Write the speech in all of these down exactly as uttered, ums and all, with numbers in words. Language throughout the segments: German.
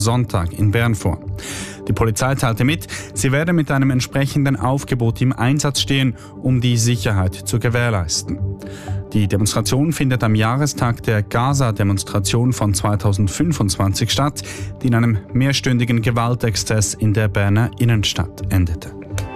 Sonntag in Bern vor. Die Polizei teilte mit, sie werde mit einem entsprechenden Aufgebot im Einsatz stehen, um die Sicherheit zu gewährleisten. Die Demonstration findet am Jahrestag der Gaza-Demonstration von zweitausendfünfundzwanzig statt, die in einem mehrstündigen Gewaltexzess in der Berner Innenstadt endete.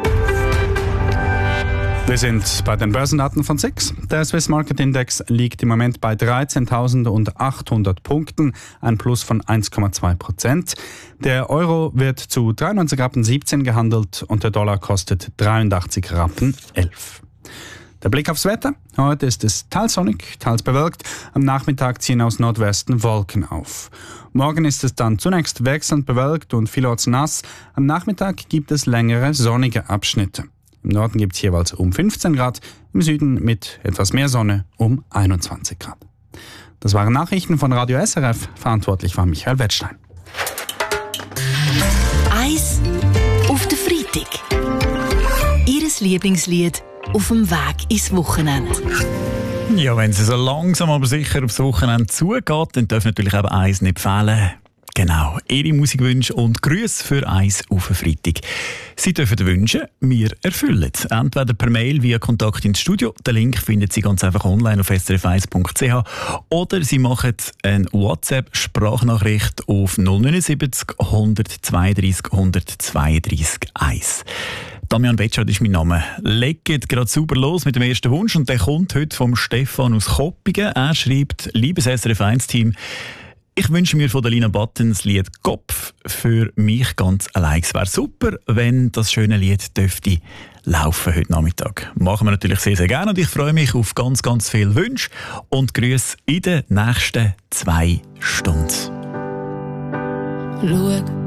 Wir sind bei den Börsendaten von S I X. Der Swiss Market Index liegt im Moment bei dreizehntausendachthundert Punkten, ein Plus von eins Komma zwei Prozent. Der Euro wird zu dreiundneunzig Rappen siebzehn gehandelt und der Dollar kostet dreiundachtzig Rappen elf. Der Blick aufs Wetter. Heute ist es teils sonnig, teils bewölkt. Am Nachmittag ziehen aus Nordwesten Wolken auf. Morgen ist es dann zunächst wechselnd bewölkt und vielorts nass. Am Nachmittag gibt es längere sonnige Abschnitte. Im Norden gibt es jeweils um fünfzehn Grad, im Süden mit etwas mehr Sonne um einundzwanzig Grad. Das waren Nachrichten von Radio S R F. Verantwortlich war Michael Wettstein. Eis auf den Freitag. Ihres Lieblingslied auf dem Weg ins Wochenende. Ja, wenn es so langsam aber sicher aufs Wochenende zugeht, dann darf natürlich eben eins nicht fehlen. Genau, Ihre Musikwünsche und Grüße für eins auf den Freitag. Sie dürfen wünschen, wir erfüllen. Entweder per Mail via Kontakt ins Studio, den Link finden Sie ganz einfach online auf s r f eins punkt c h, oder Sie machen eine WhatsApp-Sprachnachricht auf null neun sieben null zwei drei null zwei drei eins. Damian Betschart ist mein Name. Legt gerade sauber los mit dem ersten Wunsch und der kommt heute vom Stefan aus Koppingen. Er schreibt: Liebes S R F eins Team, ich wünsche mir von der Lina Buttons das Lied «Kopf» für mich ganz allein. Es wäre super, wenn das schöne Lied dürfte laufen heute Nachmittag. Machen wir natürlich sehr, sehr gerne und ich freue mich auf ganz, ganz viele Wünsche und Grüße in den nächsten zwei Stunden. Schau